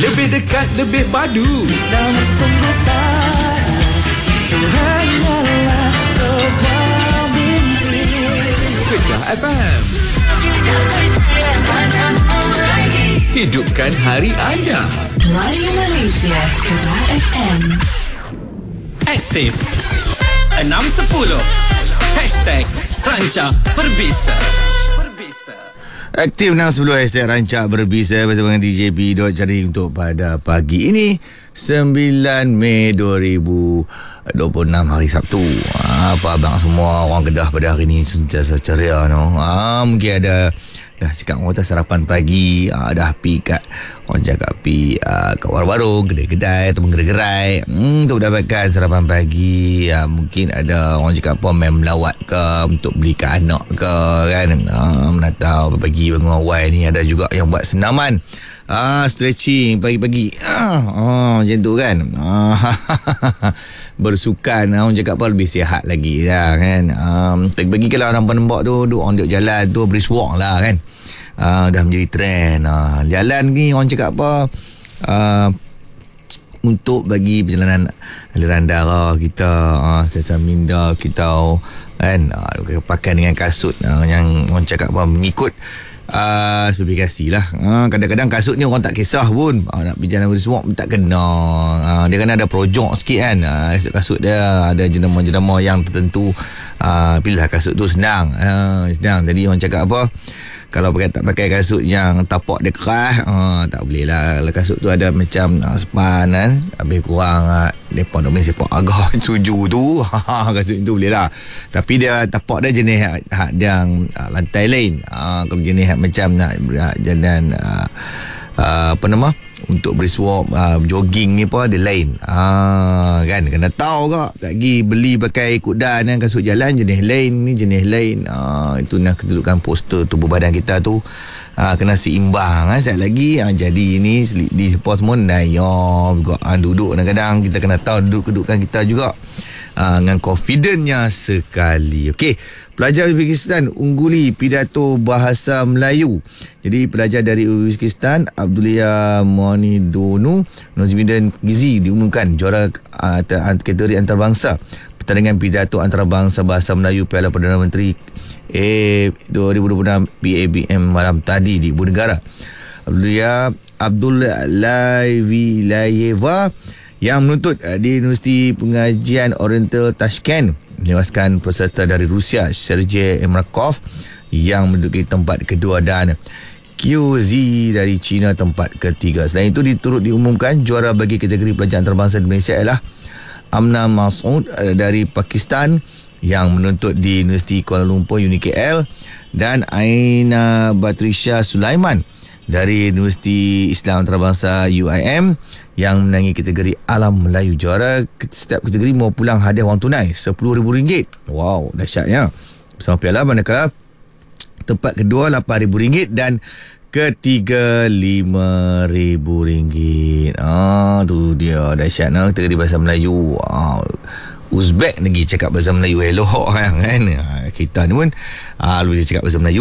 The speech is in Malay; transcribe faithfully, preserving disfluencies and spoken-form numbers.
Lebih dekat, lebih padu. Namun sungguh sayang, itu hanyalah sebuah mimpi. Kedah F M. Hidupkan hari anda. Radio Malaysia, Kedah F M. Aktif enam sepuluh Hashtag Ranca Berbisa. Aktif enam sepuluh Hashtag Rancak Berbisa bersama dengan D J B. Cari untuk pada pagi ini sembilan Mei dua ribu dua puluh enam hari Sabtu. ha, Apa abang semua orang Kedah pada hari ini sentiasa ceria no? ha, Mungkin ada dah cakap orang kata sarapan pagi, ha, dah pergi kat orang cakap pergi uh, kat warung-warung, kedai-kedai ataupun gerai-gerai hmm, untuk mendapatkan sarapan pagi. ha, Mungkin ada orang cakap apa main melawat ke untuk belikan anak ke kan. ha, Menatau pagi bangun awal ni ada juga yang buat senaman, ah stretching pagi-pagi, ah, ah macam tu kan. ah, Bersukan, orang cakap apa lebih sihat lagi lah kan. um, Pagi-pagi kalau nampak-nampak tu duk orang duk jalan tu brisk walk lah kan. uh, Dah menjadi trend. uh, Jalan ni orang cakap apa, uh, untuk bagi perjalanan aliran darah kita, uh, sesam minda kita kan, uh, pakai dengan kasut uh, yang orang cakap apa mengikut Uh, spesifikasi lah. uh, Kadang-kadang kasut ni orang tak kisah pun, uh, nak pergi jalan semua tak kena. uh, Dia kena ada projok sikit kan. uh, Kasut dia ada jenama-jenama yang tertentu. uh, Pilih kasut tu senang, uh, senang. Jadi orang cakap apa, kalau pakai, tak pakai kasut yang tapak dia keras, uh, tak boleh lah. Kalau kasut tu ada macam uh, span kan, lebih kurang uh, mereka nak main sepak agak tuju tu, kasut tu boleh lah. Tapi dia tapak dia jenis hak yang uh, lantai lain. uh, Kalau jenis hak macam nak uh, jalan uh, uh, apa nama, untuk brisk walk, uh, jogging ni pun ada lain. Ah kan, kena tahu kak. Tak pergi beli pakai ikut dan kan, kasut jalan jenis lain, ni jenis lain. Ah itu nak kedudukan postur tubuh badan kita tu ah, kena seimbang. Ah sekali lagi ah, jadi ni di support semua nayom juga. Ah, duduk kadang-kadang kita kena tahu duduk kedudukan kita juga. Ah, dengan confidentnya sekali. Okey, pelajar Uzbekistan ungguli pidato bahasa Melayu. Jadi pelajar dari Uzbekistan Abdullah Monidonu Nozmidan Gizi diumumkan juara uh, kategori antarabangsa pertandingan pidato antarabangsa bahasa Melayu Piala Perdana Menteri A dua ribu dua puluh enam P A B M malam tadi di Ibu Negara. Abdullah Abdullah Vilayeva yang menuntut di Universiti Pengajian Oriental Tashkent menewaskan peserta dari Rusia Sergei Emrakov yang menduduki tempat kedua dan Q Z dari China tempat ketiga. Selain itu diturut diumumkan juara bagi kategori pelajar antarabangsa di Malaysia ialah Amna Masoud dari Pakistan yang menuntut di Universiti Kuala Lumpur U N K L dan Aina Batrisha Sulaiman dari Universiti Islam Antarabangsa U I M yang menangi kategori Alam Melayu. Juara setiap kategori mau pulang hadiah wang tunai sepuluh ribu ringgit. Wow, dahsyatnya. Bersama piala, manakala tempat kedua lapan ribu ringgit dan ketiga lima ribu ringgit. Ah tu dia dahsyatnya kategori bahasa Melayu. Ah, Uzbek lagi cakap bahasa Melayu elok kan. Kita ni pun ah, lebih cakap bahasa Melayu.